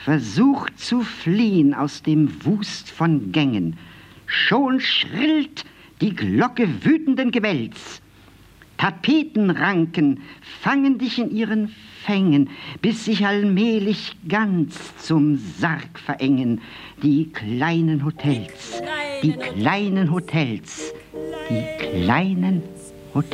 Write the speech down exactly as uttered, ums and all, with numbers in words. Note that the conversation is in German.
Versuch zu fliehen aus dem Wust von Gängen. Schon schrillt die Glocke wütenden Gewälz. Tapetenranken fangen dich in ihren Fängen, bis sich allmählich ganz zum Sarg verengen. Die kleinen Hotels, die kleinen Hotels, die kleinen